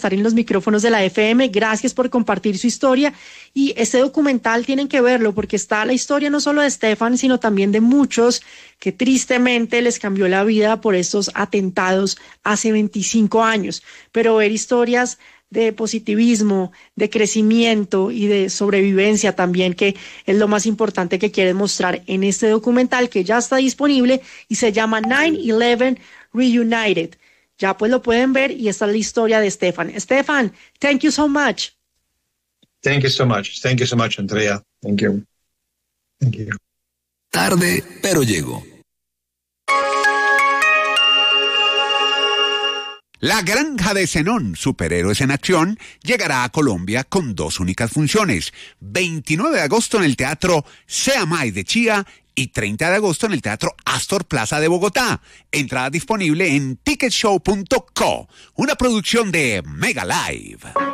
estar en los micrófonos de la FM. Gracias por compartir su historia. Y este documental tienen que verlo porque está la historia no solo de Stefan, sino también de muchos que tristemente les cambió la vida por estos atentados hace 25 años. Pero ver historias de positivismo, de crecimiento y de sobrevivencia también, que es lo más importante que quieren mostrar en este documental que ya está disponible y se llama 9/11 Reunited. Ya pues lo pueden ver y esta es la historia de Stefan. Stefan, thank you so much. Thank you so much. Thank you so much, Andrea. Thank you. Thank you. Tarde, pero llego. La Granja de Zenón, superhéroes en acción, llegará a Colombia con 2 únicas funciones. 29 de agosto en el Teatro Seamay de Chía y 30 de agosto en el Teatro Astor Plaza de Bogotá. Entrada disponible en ticketshow.co, una producción de Mega Live.